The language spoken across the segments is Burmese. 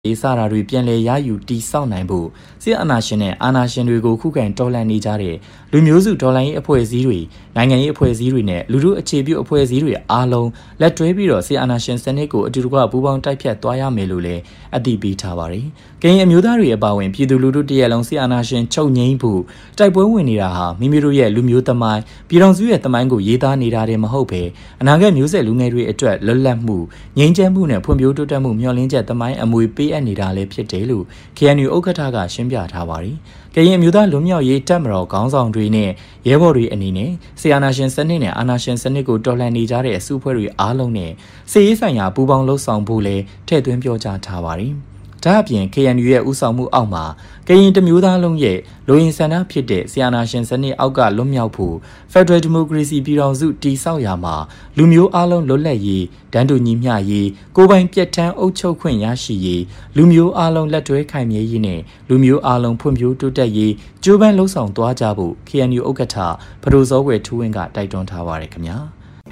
ဒေသရာတွေပြန်လည်ရယူတည်ဆောက်နိုင်ဖို့စစ်အာဏာရှင်နဲ့အာဏာရှင်တွေကိုခုခံတော်လှန်နေကြတဲ့လူမျိုးစုတော်လှန်ရေးအဖွဲ့အစည်းတွေနိုင်ငံရေးအဖွဲ့အစည်းတွေနဲ့လူထုအခြေပြုအဖွဲ့အစည်းတွေအားလုံးလက်တွဲပြီးတော့စစ်အာဏာရှင်စနစ်ကိုအတူတကွပူးပေါင်းတိုက်ဖြတ်သွားရမယ်လို့လည်းအတည်ပြုထားပါတယ်။ကရင်အမျိုးသားတွေအပါအဝင်ပြည်သူလူထုတရက်လုံးစစ်အာဏာရှင်ချုပ်ငြိမ်းဖို့တိုက်ပွဲဝင်နေတာဟာမိမိတို့ရဲ့လူမျိုးသမိုင်းပြည်တော်စုရဲ့သမိုင်းကိုရေးသားနေတာတည်းမဟုတ်ပဲအနာဂတ်မျိုးဆက်လူငယ်တွေအတွက်လွတ်လပ်မှုငြိမ်းချမ်းမှုနဲ့ဖွံ့ဖြိုးတိုးတက်မှုမျှော်လင့်ချက်သမိုင်းအမွေပေးအပ်နေတာလည်းဖြစ်တယ်လို့ KNU ဥက္ကဋ္ဌကရှင်းပြထားပါတယ်။ကရင်အမျိုးသားလူမျိုးရေးတပ်မတော်ခေါင်းဆောင်တွေနဲ့ရဲဘော်တွေအနေနဲ့ဆီအာနာရှင်စနစ်နဲ့အာနာရှင်စနစ်ကိုတော်လှန်နေကြတဲ့အစုအဖွဲ့တွေအားလုံးနဲ့စစ်ရေးဆိုင်ရာပူးပေါင်းလှုပ်ဆောင်ဖို့လည်းထည့်သွင်းပြောကြားထားပါတယ်။ဒါအပြင် KNU ရဲ့ဦးဆောင်မှုအောက်မှာကရင်တမျိုးသားလုံးရဲ့လူရင်းဆန္ဒဖြစ်တဲ့ဆီအာနာရှင်စနစ်အောက်ကလွတ်မြောက်ဖို့ Federal Democracy ပြည်ထောင်စုတည်ဆောက်ရာမှာလူမျိုးအားလုံးလွတ်လပ်ရေးတန်းတူညီမျှရေးကိုယ်ပိုင်ပြည့်ထန်းအုပ်ချုပ်ခွင့်ရရှိရေးလူမျိုးအားလုံးလက်တွဲခိုင်မြဲရေးနဲ့လူမျိုးအားလုံးဖွံ့ဖြိုးတိုးတက်ရေးကြိုးပမ်းလှုံ့ဆော်သွားကြဖို့ KNU ဥက္ကဋ္ဌဖဒိုစောကွယ်ထူးဝင်းကတိုက်တွန်းထားပါတယ်ခင်ဗျာ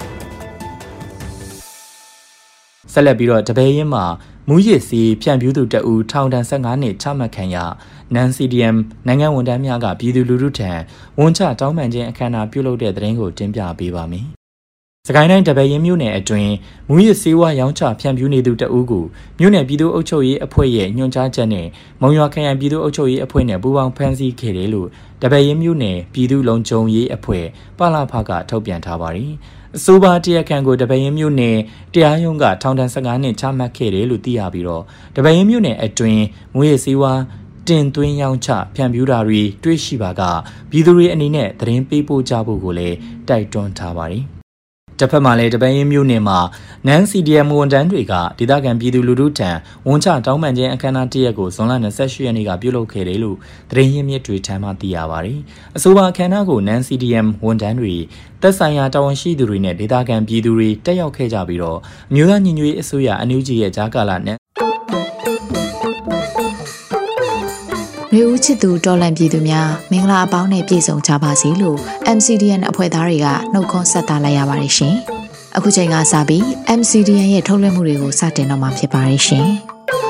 ဆက်လက်ပြီးတော့တပည့်ရင်းမှာမူရစ်စီဖြန့်ဖြူးသူတအူထောင်ဒဏ်15နှစ်ချမှတ်ခံရနန် CDM နိုင်ငံဝန်ထမ်းများကပြည်သူလူထုထံဝန်ချတောင်းပန်ခြင်းအခမ်းအနားပြုလုပ်တဲ့သတင်းကိုတင်ပြပေးပါမယ်။စကိုင်းတိုင်းတပည့်ရင်းမြို့နယ်အတွင်းမူရစ်စေဝါရောင်းချဖြန့်ဖြူးနေသူတအူကိုမြို့နယ်ပြည်သူ့အုပ်ချုပ်ရေးအဖွဲ့ရဲ့ညွှန်ကြားချက်နဲ့မုံရွာခရိုင်ပြည်သူ့အုပ်ချုပ်ရေးအဖွဲ့နဲ့ပူးပေါင်းဖမ်းဆီးခဲ့တယ်လို့တပည့်ရင်းမြို့နယ်ပြည်သူ့လုံခြုံရေးအဖွဲ့ပလဖကထုတ်ပြန်ထားပါတယ်။အဆိုပါတရားခံကိုတပည့်ရင်မြို့နယ်တရားရုံးကထောင်ဒဏ်15နှစ်ချမှတ်ခဲ့တယ်လို့သိရပြီးတော့တပည့်ရင်မြို့နယ်အတွင်းမွေးရစေဝါတင်သွင်းရောင်းချဖြန့်ဖြူးတာတွေတွေ့ရှိပါကပြည်သူတွေအနေနဲ့သတင်းပေးပို့ကြဖို့ကိုလည်းတိုက်တွန်းထားပါတယ်တစ်ဖက်မှာလည်းတပည့်ရင်မြို့နယ်မှာနန် CDM ဝန်ထမ်းတွေကဒေသခံပြည်သူလူထုထံဝန်ချတောင်းပန်ခြင်းအခမ်းအနားတရက်ကိုဇွန်လ28ရက်နေ့ကပြုလုပ်ခဲ့တယ်လို့သတင်းရင်းမြစ်တွေထံမှသိရပါတယ်။အဆိုပါအခမ်းအနားကိုနန် CDM ဝန်ထမ်းတွေသက်ဆိုင်ရာတာဝန်ရှိသူတွေနဲ့ဒေသခံပြည်သူတွေတက်ရောက်ခဲ့ကြပြီးတော့အမျိုးသားညီညွတ်ရေးအစိုးရအန်ယူဂျီရဲ့ဂျာကာလာနဲ့လူဦးချစ်သူတော်လှန်ပြည်သူများမင်္ဂလာအပေါင်းနဲ့ပြည့်စုံကြပါစေလို့ MCDN အဖွဲ့သားတွေကနှုတ်ခွန်းဆက်သလိုက်ရပါတယ်ရှင်။အခုချိန်ကစပြီး MCDN ရဲ့ထုတ်လွှင့်မှုတွေကိုစတင်တော့မှာဖြစ်ပါတယ်ရှင်။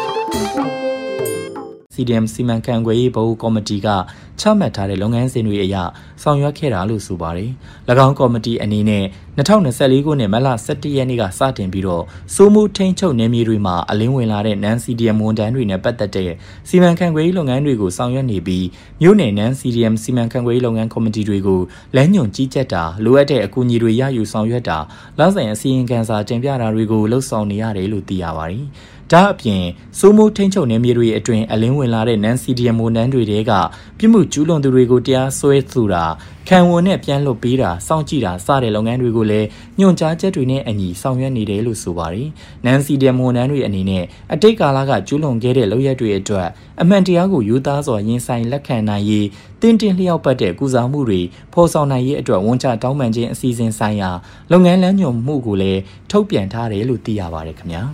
CDM စီမံခန့်ခွဲရေးဘုတ်ကော်မတီကချမှတ်ထားတဲ့လုပ်ငန်းစဉ်တွေအရဆောင်ရွက်ခဲ့တာလို့ဆိုပါတယ်။၎င်းကော်မတီအနေနဲ့2024ခုနှစ်မတ်လ17ရက်နေ့ကစတင်ပြီးတော့စိုးမိုးထိန်းချုပ်နယ်မြေတွေမှာအလင်းဝင်လာတဲ့နန် CDM ဝန်ထမ်းတွေနဲ့ပတ်သက်တဲ့စီမံခန့်ခွဲရေးလုပ်ငန်းတွေကိုဆောင်ရွက်နေပြီးမြို့နယ်နန် CDM စီမံခန့်ခွဲရေးလုပ်ငန်းကော်မတီတွေကိုလမ်းညွှန်ကြီးကြပ်တာလိုအပ်တဲ့အကူအညီတွေရယူဆောင်ရွက်တာလောက်ဆိုင်အစီရင်ခံစာတင်ပြတာတွေကိုလှုပ်ဆောင်နေရတယ်လို့သိရပါတယ်။ဒါအပြင်စိုးမိုးထိန်းချုပ်နယ်မြေတွေအတွင်းအလင်းဝင်လာတဲ့နန် CDM ဝန်ထမ်းတွေတဲကပြစ်မှုကျူးလွန်သူတွေကိုတရားစွဲဆိုတာခံဝန်နဲ့ပြန်လွှတ်ပေးတာစောင့်ကြည့်တာစတဲ့လုပ်ငန်းတွေကိုလည်းညွှန်ကြားချက်တွေနဲ့အညီဆောင်ရွက်နေတယ်လို့ဆိုပါတယ်။နန် CDM ဝန်ထမ်းတွေအနေနဲ့အတိတ်ကာလကကျူးလွန်ခဲ့တဲ့လုပ်ရက်တွေအတွက်အမှန်တရားကိုယူသားစွာရင်ဆိုင်လက်ခံနိုင်ရေးတင်းတင်းလျှောက်ပတ်တဲ့ကုစားမှုတွေဖော်ဆောင်နိုင်ရေးအတွက်ဝန်ချတောင်းပန်ခြင်းအစီအစဉ်ဆိုင်ရာလုပ်ငန်းလမ်းညွှန်မှုကိုလည်းထုတ်ပြန်ထားတယ်လို့သိရပါတယ်ခင်ဗျာ။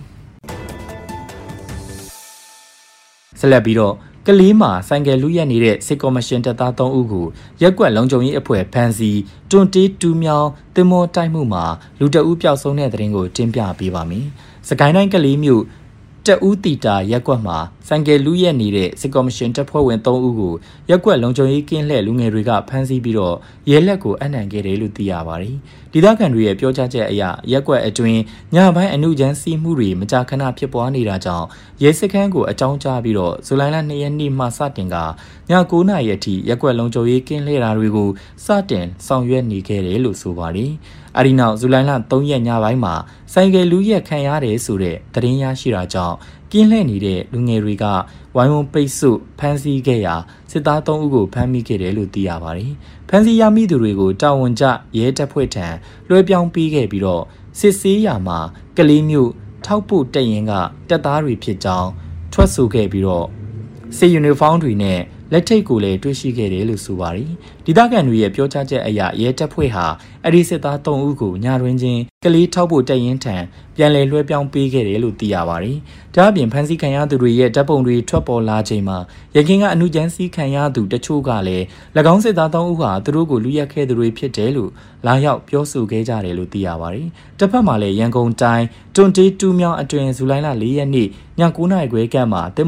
ဆက်လက်ပြီးတော့ကလေးမှာဆိုင်ကယ်လူရက်နေတဲ့စစ်ကော်မရှင်တပ်သား3ဦးကိုရက်ကွက်လုံခြုံရေးအဖွဲ့ဖမ်းဆီးတွန်တေးတူးမြောင်းတင်မောတိုက်မှုမှာလူတအုပ်ပျောက်ဆုံးတဲ့တဲ့ရင်ကိုတင်ပြပေးပါမယ်။စကိုင်းတိုင်းကလေးမြို့တဦးတီတာရက်ကွက်မှာဆိုင်ကယ်လူရက်နေတဲ့စစ်ကော်မရှင်တပ်ဖွဲ့ဝင်3ဦးကိုရက်ကွက်လုံခြုံရေးကင်းလှည့်လူငယ်တွေကဖမ်းဆီးပြီးတော့ရဲလက်ကိုအနှံခဲ့တယ်လို့သိရပါတယ်။ဒေသခံတွေရဲ့ပြောကြားချက်အရရက်ကွက်အတွင်းညပိုင်းအနုချမ်းစီးမှုတွေမကြာခဏဖြစ်ပွားနေတာကြောင့်ရဲစခန်းကိုအကြောင်းကြားပြီးတော့ဇူလိုင်လ2ရက်နေ့မှစတင်ကည9:00နာရီအထိရက်ကွက်လုံခြုံရေးကင်းလှည့်တာတွေကိုစတင်ဆောင်ရွက်နေခဲ့တယ်လို့ဆိုပါတယ်။အဲဒီနောက်ဇူလိုင်လ3ရက်ညပိုင်းမှာဆိုင်ကယ်လူရက်ခံရတယ်ဆိုတဲ့သတင်းရရှိတာကြောင့်ကင်းလှည့်နေတဲ့လူငယ်တွေကဝိုင်းဝန်းပိတ်ဆို့ဖမ်းဆီးခဲ့ရာစစ်သား3ဦးကိုဖမ်းမိခဲ့တယ်လို့သိရပါတယ်။ဖမ်းဆီးရမိသူတွေကိုတာဝန်ကျရဲတပ်ဖွဲ့ထံလွှဲပြောင်းပေးခဲ့ပြီးတော့စစ်ဆေးရာမှာကလေးမျိုးထောက်ပို့တက်ရင်ကတပ်သားတွေဖြစ်ကြောင်းထွက်ဆိုခဲ့ပြီးတော့စစ်ယူနီဖောင်းတွေနဲ့လက်ထိတ်ကိုလည်းတွေ့ရှိခဲ့တယ်လို့ဆိုပါတယ်။ဒေသခံတွေရဲ့ပြောကြားချက်အရရဲတပ်ဖွဲ့ဟာအဲ့ဒီစစ်သား3ဦးကိုညတွင်ချင်းကလေးထောက်ဖို့တက်ရင်ထံပြန်လည်လွှဲပြောင်းပေးခဲ့တယ်လို့သိရပါတယ်။ဒါ့အပြင်ဖမ်းဆီးခံရသူတွေရဲ့တပ်ပုံတွေထွက်ပေါ်လာချိန်မှာရခိုင်ကအမှုကျန်းစည်းခံရသူတချို့ကလည်း၎င်းစစ်သား3ဦးဟာသူတို့ကိုလူရက်ခဲ့သူတွေဖြစ်တယ်လို့လာရောက်ပြောဆိုခဲ့ကြတယ်လို့သိရပါတယ်။တစ်ဖက်မှာလည်းရန်ကုန်တိုင်းတွန်တေးတူးမြောင်းအတွင်ဇူလိုင်လ4ရက်နေ့ည9:00 နာရီခွဲကမှ